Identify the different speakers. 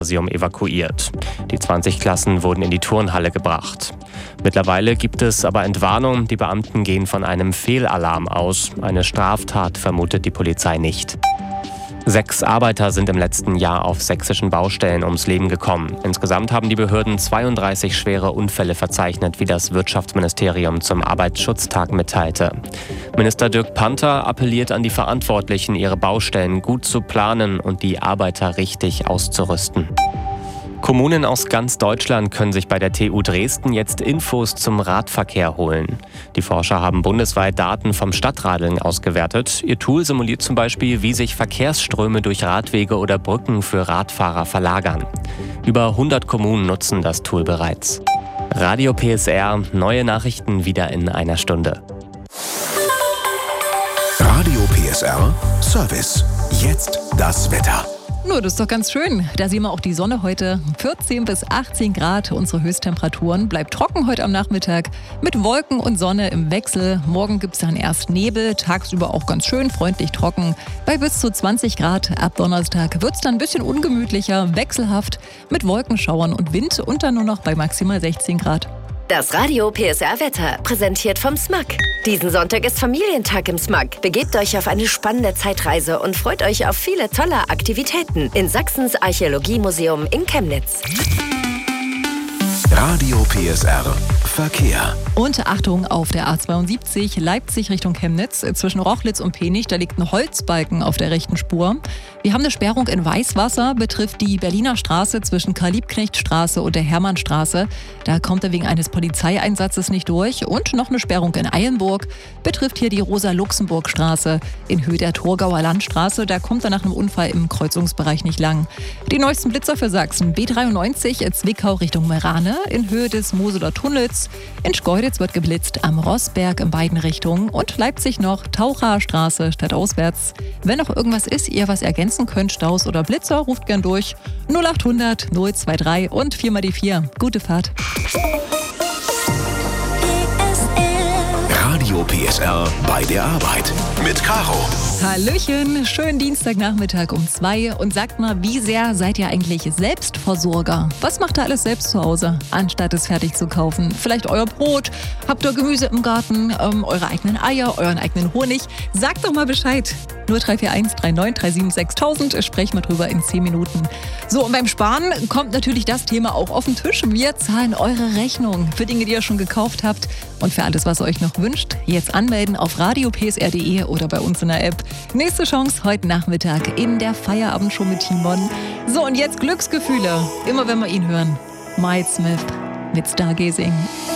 Speaker 1: Gymnasium evakuiert. Die 20 Klassen wurden in die Turnhalle gebracht. Mittlerweile gibt es aber Entwarnung. Die Beamten gehen von einem Fehlalarm aus. Eine Straftat vermutet die Polizei nicht. 6 Arbeiter sind im letzten Jahr auf sächsischen Baustellen ums Leben gekommen. Insgesamt haben die Behörden 32 schwere Unfälle verzeichnet, wie das Wirtschaftsministerium zum Arbeitsschutztag mitteilte. Minister Dirk Panther appelliert an die Verantwortlichen, ihre Baustellen gut zu planen und die Arbeiter richtig auszurüsten. Kommunen aus ganz Deutschland können sich bei der TU Dresden jetzt Infos zum Radverkehr holen. Die Forscher haben bundesweit Daten vom Stadtradeln ausgewertet. Ihr Tool simuliert zum Beispiel, wie sich Verkehrsströme durch Radwege oder Brücken für Radfahrer verlagern. Über 100 Kommunen nutzen das Tool bereits. Radio PSR, neue Nachrichten wieder in einer Stunde.
Speaker 2: Radio PSR Service. Jetzt das Wetter.
Speaker 3: Nur, das ist doch ganz schön. Da sehen wir auch die Sonne heute. 14 bis 18 Grad, unsere Höchsttemperaturen. Bleibt trocken heute am Nachmittag mit Wolken und Sonne im Wechsel. Morgen gibt es dann erst Nebel, tagsüber auch ganz schön, freundlich trocken. Bei bis zu 20 Grad ab Donnerstag wird es dann ein bisschen ungemütlicher, wechselhaft mit Wolkenschauern und Wind und dann nur noch bei maximal 16 Grad.
Speaker 4: Das Radio PSR Wetter, präsentiert vom SMAK. Diesen Sonntag ist Familientag im SMAK. Begebt euch auf eine spannende Zeitreise und freut euch auf viele tolle Aktivitäten in Sachsens Archäologiemuseum in Chemnitz.
Speaker 2: Radio PSR Verkehr.
Speaker 3: Und Achtung auf der A72 Leipzig Richtung Chemnitz. Zwischen Rochlitz und Penich, da liegt ein Holzbalken auf der rechten Spur. Wir haben eine Sperrung in Weißwasser, betrifft die Berliner Straße zwischen Karl-Liebknecht-Straße und der Hermannstraße. Da kommt er wegen eines Polizeieinsatzes nicht durch. Und noch eine Sperrung in Eilenburg, betrifft hier die Rosa-Luxemburg-Straße in Höhe der Thurgauer Landstraße. Da kommt er nach einem Unfall im Kreuzungsbereich nicht lang. Die neuesten Blitzer für Sachsen. B93 Zwickau Richtung Merane in Höhe des Moseler Tunnels. In Schkeuditz wird geblitzt am Rossberg in beiden Richtungen und Leipzig noch Tauchaer Straße stadtauswärts. Wenn noch irgendwas ist, ihr was ergänzen könnt, Staus oder Blitzer, ruft gern durch 0800 023 und 4 mal die 4. Gute Fahrt.
Speaker 2: Radio PSR bei der Arbeit mit Caro.
Speaker 3: Hallöchen, schönen Dienstagnachmittag um 2 und sagt mal, wie sehr seid ihr eigentlich Selbstversorger? Was macht ihr alles selbst zu Hause, anstatt es fertig zu kaufen? Vielleicht euer Brot, habt ihr Gemüse im Garten, eure eigenen Eier, euren eigenen Honig? Sagt doch mal Bescheid. 0341 39 37 6000, sprechen wir drüber in 10 Minuten. So, und beim Sparen kommt natürlich das Thema auch auf den Tisch. Wir zahlen eure Rechnung für Dinge, die ihr schon gekauft habt. Und für alles, was ihr euch noch wünscht, jetzt anmelden auf radiopsr.de oder bei uns in der App. Nächste Chance heute Nachmittag in der Feierabendshow mit Timon. So, und jetzt Glücksgefühle. Immer wenn wir ihn hören. Miles Smith mit Stargazing.